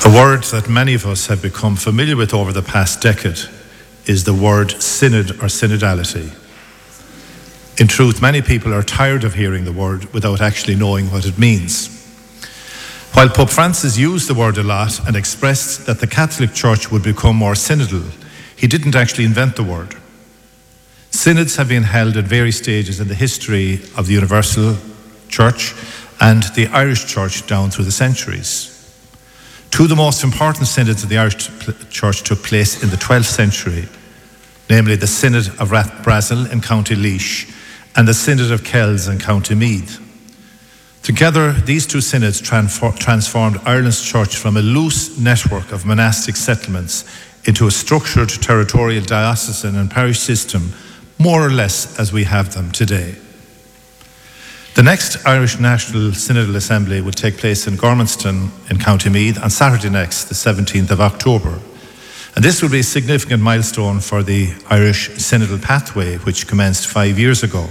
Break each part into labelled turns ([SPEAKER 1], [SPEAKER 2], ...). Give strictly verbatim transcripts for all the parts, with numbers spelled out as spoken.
[SPEAKER 1] A word that many of us have become familiar with over the past decade is the word synod or synodality. In truth, many people are tired of hearing the word without actually knowing what it means. While Pope Francis used the word a lot and expressed that the Catholic Church would become more synodal, he didn't actually invent the word. Synods have been held at various stages in the history of the Universal Church and the Irish Church down through the centuries. Two of the most important synods of the Irish Church took place in the twelfth century, namely the Synod of Rathbrazil in County Laois and the Synod of Kells in County Meath. Together, these two synods transformed Ireland's church from a loose network of monastic settlements into a structured territorial diocesan and parish system, more or less as we have them today. The next Irish National Synodal Assembly will take place in Gormanston in County Meath on Saturday next, the seventeenth of October. And this will be a significant milestone for the Irish Synodal pathway, which commenced five years ago.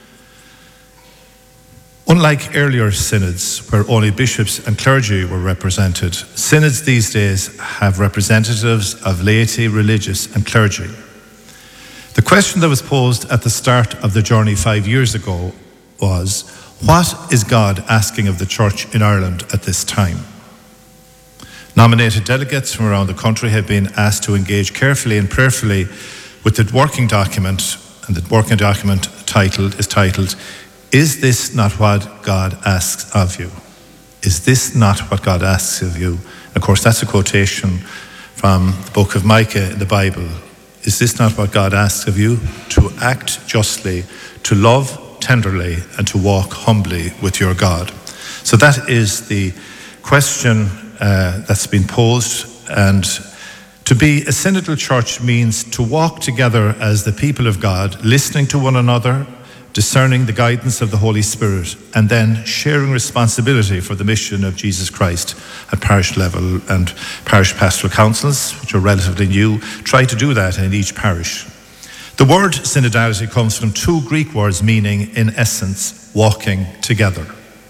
[SPEAKER 1] Unlike earlier synods, where only bishops and clergy were represented, synods these days have representatives of laity, religious, and clergy. The question that was posed at the start of the journey five years ago was, what is God asking of the Church in Ireland at this time? Nominated delegates from around the country have been asked to engage carefully and prayerfully with the working document, and the working document titled is titled, Is This Not What God Asks of You? Is this not what God asks of you? And of course, that's a quotation from the book of Micah in the Bible. Is this not what God asks of you? To act justly, to love tenderly, and to walk humbly with your God. So that is the question uh, that's been posed. And to be a synodal church means to walk together as the people of God, listening to one another, discerning the guidance of the Holy Spirit, and then sharing responsibility for the mission of Jesus Christ at parish level. And parish pastoral councils, which are relatively new, try to do that in each parish. The word synodality comes from two Greek words meaning, in essence, walking together.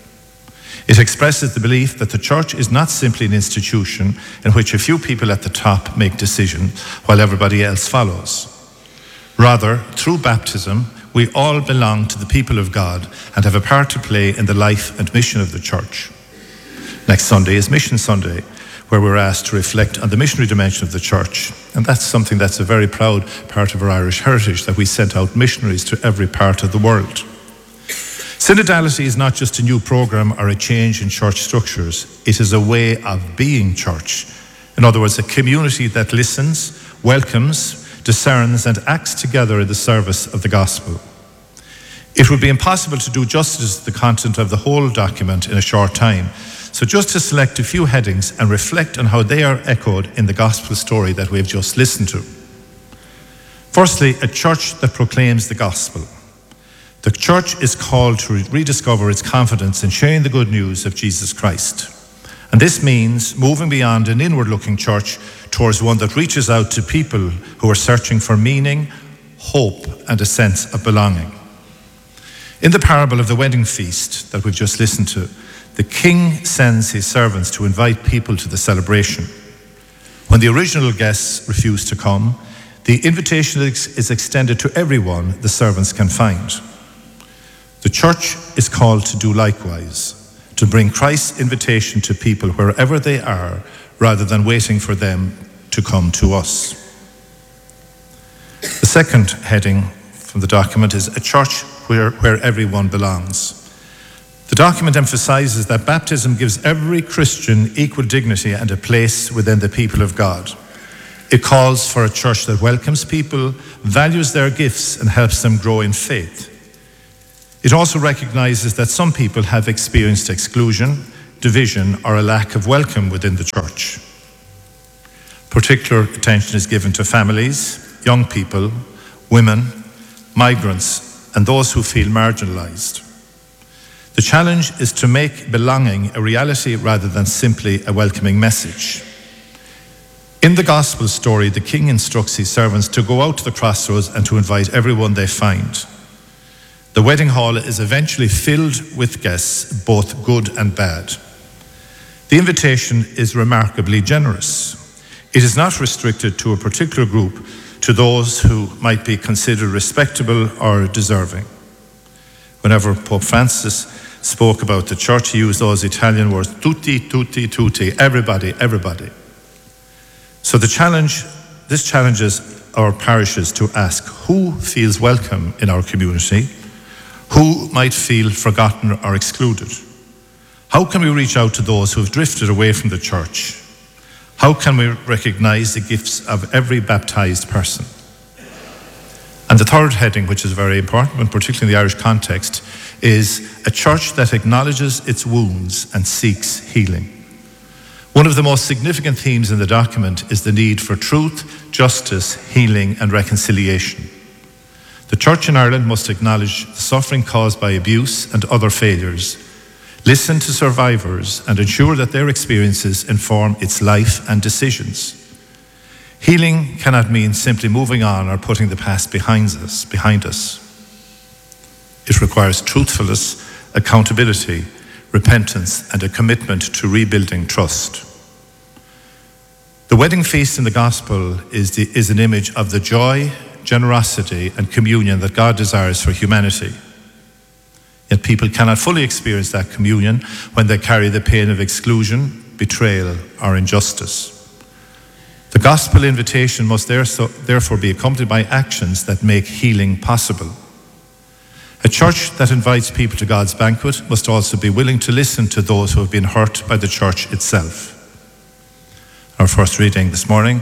[SPEAKER 1] It expresses the belief that the church is not simply an institution in which a few people at the top make decisions while everybody else follows. Rather, through baptism, we all belong to the people of God and have a part to play in the life and mission of the church. Next Sunday is Mission Sunday, where we're asked to reflect on the missionary dimension of the church. And that's something that's a very proud part of our Irish heritage, that we sent out missionaries to every part of the world. Synodality is not just a new program or a change in church structures. It is a way of being church. In other words, a community that listens, welcomes, discerns, and acts together in the service of the gospel. It would be impossible to do justice to the content of the whole document in a short time. So just to select a few headings and reflect on how they are echoed in the gospel story that we've just listened to. Firstly, a church that proclaims the gospel. The church is called to rediscover its confidence in sharing the good news of Jesus Christ. And this means moving beyond an inward-looking church towards one that reaches out to people who are searching for meaning, hope, and a sense of belonging. In the parable of the wedding feast that we've just listened to, the king sends his servants to invite people to the celebration. When the original guests refuse to come, the invitation is extended to everyone the servants can find. The church is called to do likewise, to bring Christ's invitation to people wherever they are, rather than waiting for them to come to us. The second heading from the document is a church where, where everyone belongs. The document emphasizes that baptism gives every Christian equal dignity and a place within the people of God. It calls for a church that welcomes people, values their gifts, and helps them grow in faith. It also recognizes that some people have experienced exclusion, division, or a lack of welcome within the church. Particular attention is given to families, young people, women, migrants, and those who feel marginalized. The challenge is to make belonging a reality rather than simply a welcoming message. In the gospel story, the king instructs his servants to go out to the crossroads and to invite everyone they find. The wedding hall is eventually filled with guests, both good and bad. The invitation is remarkably generous. It is not restricted to a particular group, to those who might be considered respectable or deserving. Whenever Pope Francis spoke about the church, he used those Italian words, tutti, tutti, tutti, everybody, everybody. So the challenge, this challenges our parishes to ask who feels welcome in our community, who might feel forgotten or excluded. How can we reach out to those who have drifted away from the church? How can we recognize the gifts of every baptized person? And the third heading, which is very important, particularly in the Irish context, is a church that acknowledges its wounds and seeks healing. One of the most significant themes in the document is the need for truth, justice, healing, and reconciliation. The Church in Ireland must acknowledge the suffering caused by abuse and other failures, listen to survivors, and ensure that their experiences inform its life and decisions. Healing cannot mean simply moving on or putting the past behind us. Behind us. It requires truthfulness, accountability, repentance, and a commitment to rebuilding trust. The wedding feast in the gospel is, the, is an image of the joy, generosity, and communion that God desires for humanity. Yet people cannot fully experience that communion when they carry the pain of exclusion, betrayal, or injustice. The gospel invitation must therefore be accompanied by actions that make healing possible. A church that invites people to God's banquet must also be willing to listen to those who have been hurt by the church itself. Our first reading this morning,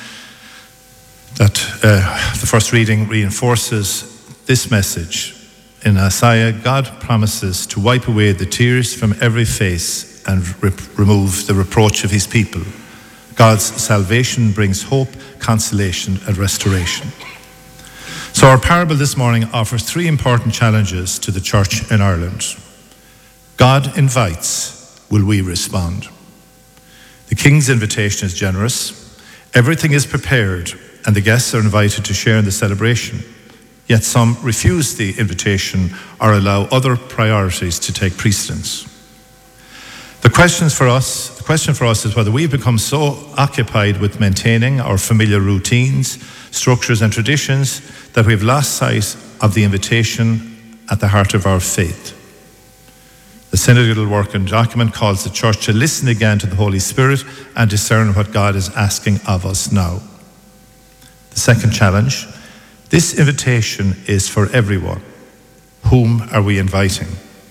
[SPEAKER 1] that uh, the first reading reinforces this message. In Isaiah, God promises to wipe away the tears from every face and re- remove the reproach of his people. God's salvation brings hope, consolation, and restoration. So our parable this morning offers three important challenges to the church in Ireland. God invites, will we respond? The King's invitation is generous. Everything is prepared, and the guests are invited to share in the celebration. Yet some refuse the invitation or allow other priorities to take precedence. The questions for us, the question for us is whether we've become so occupied with maintaining our familiar routines, structures, and traditions that we've lost sight of the invitation at the heart of our faith. The synodal work and document calls the church to listen again to the Holy Spirit and discern what God is asking of us now. The second challenge, this invitation is for everyone. Whom are we inviting?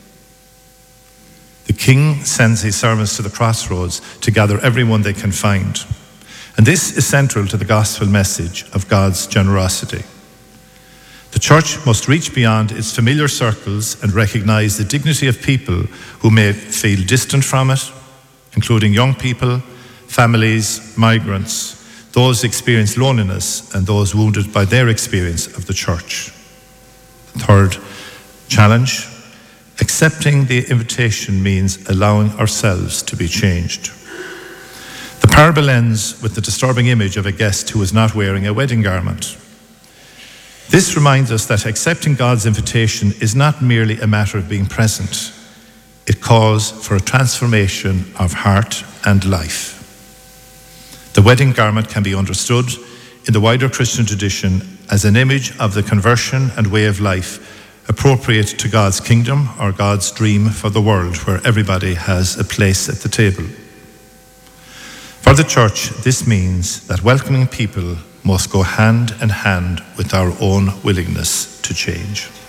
[SPEAKER 1] The King sends his servants to the crossroads to gather everyone they can find. And this is central to the gospel message of God's generosity. The church must reach beyond its familiar circles and recognize the dignity of people who may feel distant from it, including young people, families, migrants, those who experience loneliness, and those wounded by their experience of the church. The third challenge, accepting the invitation means allowing ourselves to be changed. The parable ends with the disturbing image of a guest who is not wearing a wedding garment. This reminds us that accepting God's invitation is not merely a matter of being present. It calls for a transformation of heart and life. The wedding garment can be understood in the wider Christian tradition as an image of the conversion and way of life appropriate to God's kingdom or God's dream for the world, where everybody has a place at the table. For the church, this means that welcoming people must go hand in hand with our own willingness to change.